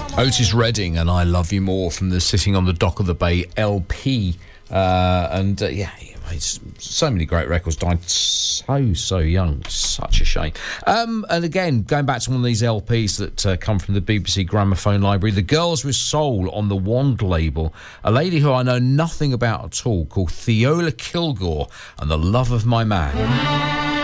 Otis Redding and I Love You More from the Sitting on the Dock of the Bay LP. Yeah, he made so many great records, died so young, such a shame. And again, going back to one of these LPs that come from the BBC Gramophone Library, The Girls with Soul on the Wand label, a lady who I know nothing about at all called Theola Kilgore and The Love of My Man.